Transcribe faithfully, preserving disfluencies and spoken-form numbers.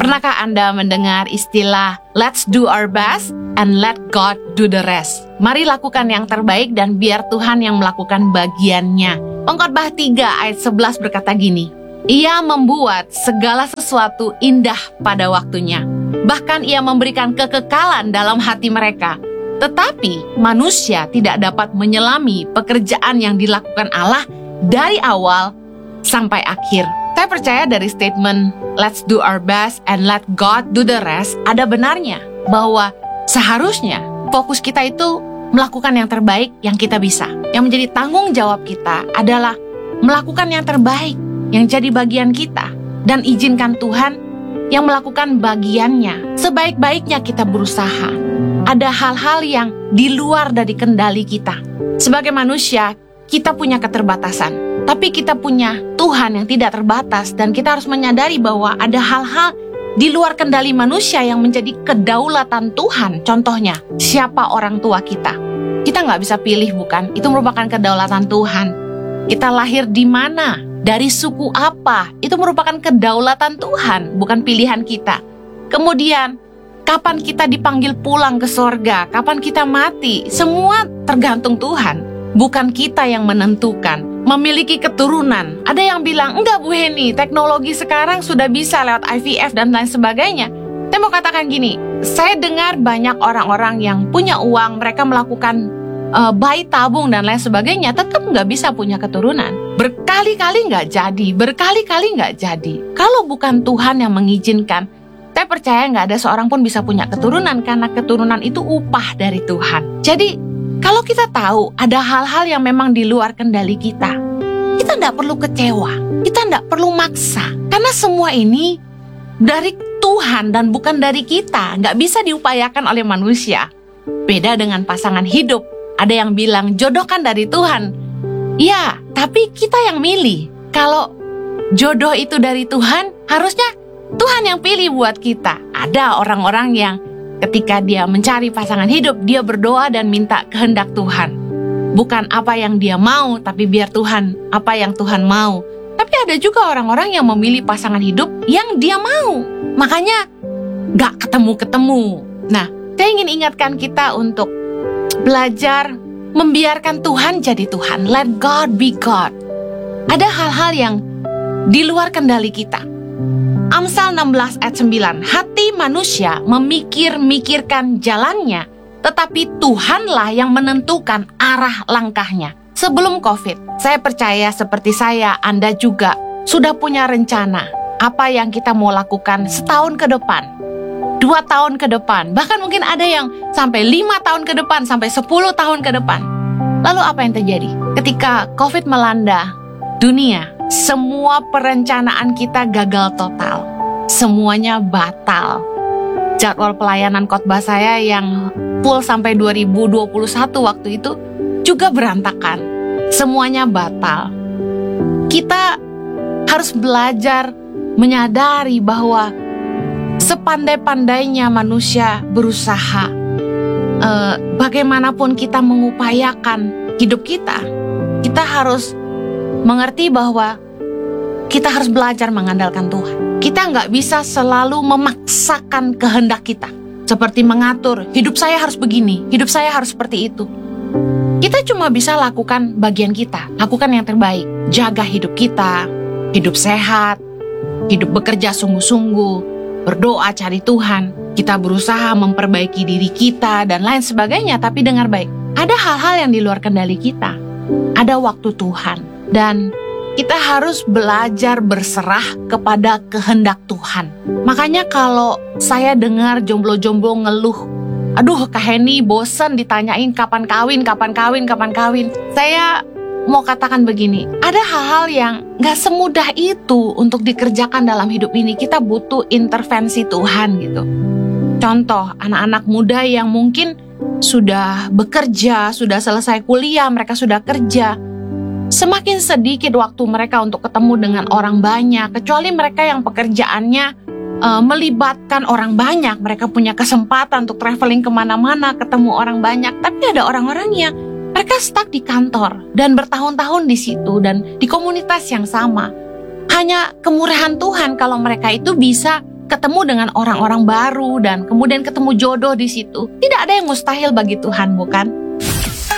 Pernahkah Anda mendengar istilah let's do our best and let God do the rest? Mari lakukan yang terbaik dan biar Tuhan yang melakukan bagiannya. Pengkhotbah tiga ayat sebelas berkata gini, Ia membuat segala sesuatu indah pada waktunya. Bahkan Ia memberikan kekekalan dalam hati mereka. Tetapi manusia tidak dapat menyelami pekerjaan yang dilakukan Allah dari awal sampai akhir. Saya percaya dari statement let's do our best and let God do the rest ada benarnya bahwa seharusnya fokus kita itu melakukan yang terbaik yang kita bisa. Yang menjadi tanggung jawab kita adalah melakukan yang terbaik yang jadi bagian kita dan izinkan Tuhan yang melakukan bagiannya. Sebaik-baiknya kita berusaha. Ada hal-hal yang di luar dari kendali kita. Sebagai manusia, kita punya keterbatasan. Tapi kita punya Tuhan yang tidak terbatas dan kita harus menyadari bahwa ada hal-hal di luar kendali manusia yang menjadi kedaulatan Tuhan. Contohnya, siapa orang tua kita? Kita nggak bisa pilih, bukan? Itu merupakan kedaulatan Tuhan. Kita lahir di mana? Dari suku apa? Itu merupakan kedaulatan Tuhan, bukan pilihan kita. Kemudian, kapan kita dipanggil pulang ke sorga? Kapan kita mati? Semua tergantung Tuhan. Bukan kita yang menentukan. Memiliki keturunan. Ada yang bilang, enggak Bu Heni, teknologi sekarang sudah bisa lewat I V F dan lain sebagainya. Saya mau katakan gini, saya dengar banyak orang-orang yang punya uang, mereka melakukan uh, bayi tabung dan lain sebagainya, tetap nggak bisa punya keturunan. Berkali-kali nggak jadi, berkali-kali nggak jadi. Kalau bukan Tuhan yang mengizinkan, saya percaya nggak ada seorang pun bisa punya keturunan, karena keturunan itu upah dari Tuhan. Jadi, kalau kita tahu ada hal-hal yang memang di luar kendali kita, kita tidak perlu kecewa, kita tidak perlu maksa. Karena semua ini dari Tuhan dan bukan dari kita, nggak bisa diupayakan oleh manusia. Beda dengan pasangan hidup, ada yang bilang jodoh kan dari Tuhan. Ya, tapi kita yang milih. Kalau jodoh itu dari Tuhan, harusnya Tuhan yang pilih buat kita. Ada orang-orang yang ketika dia mencari pasangan hidup, dia berdoa dan minta kehendak Tuhan. Bukan apa yang dia mau, tapi biar Tuhan, apa yang Tuhan mau. Tapi ada juga orang-orang yang memilih pasangan hidup yang dia mau. Makanya gak ketemu-ketemu. Nah, saya ingin ingatkan kita untuk belajar membiarkan Tuhan jadi Tuhan. Let God be God. Ada hal-hal yang di luar kendali kita. Amsal enam belas ayat sembilan, hati manusia memikir-mikirkan jalannya, tetapi Tuhanlah yang menentukan arah langkahnya. Sebelum COVID, saya percaya seperti saya, Anda juga sudah punya rencana apa yang kita mau lakukan setahun ke depan, dua tahun ke depan, bahkan mungkin ada yang sampai lima tahun ke depan, sampai sepuluh tahun ke depan. Lalu apa yang terjadi? Ketika COVID melanda dunia, semua perencanaan kita gagal total. Semuanya batal. Jadwal pelayanan khotbah saya yang full sampai dua ribu dua puluh satu waktu itu juga berantakan. Semuanya batal. Kita harus belajar menyadari bahwa sepandai-pandainya manusia berusaha, eh, bagaimanapun kita mengupayakan hidup kita, kita harus mengerti bahwa kita harus belajar mengandalkan Tuhan. Kita nggak bisa selalu memaksakan kehendak kita. Seperti mengatur, hidup saya harus begini, hidup saya harus seperti itu. Kita cuma bisa lakukan bagian kita, lakukan yang terbaik. Jaga hidup kita, hidup sehat, hidup bekerja sungguh-sungguh, berdoa cari Tuhan. Kita berusaha memperbaiki diri kita dan lain sebagainya, tapi dengar baik. Ada hal-hal yang di luar kendali kita. Ada waktu Tuhan. Dan kita harus belajar berserah kepada kehendak Tuhan. Makanya kalau saya dengar jomblo-jomblo ngeluh, aduh Kak Heni bosen ditanyain kapan kawin, kapan kawin, kapan kawin. Saya mau katakan begini, ada hal-hal yang gak semudah itu untuk dikerjakan dalam hidup ini. Kita butuh intervensi Tuhan gitu. Contoh, anak-anak muda yang mungkin sudah bekerja, sudah selesai kuliah, mereka sudah kerja. Semakin sedikit waktu mereka untuk ketemu dengan orang banyak, kecuali mereka yang pekerjaannya uh, melibatkan orang banyak. Mereka punya kesempatan untuk traveling kemana-mana, ketemu orang banyak. Tapi ada orang-orang yang mereka stuck di kantor dan bertahun-tahun di situ dan di komunitas yang sama. Hanya kemurahan Tuhan kalau mereka itu bisa ketemu dengan orang-orang baru dan kemudian ketemu jodoh di situ. Tidak ada yang mustahil bagi Tuhan, bukan?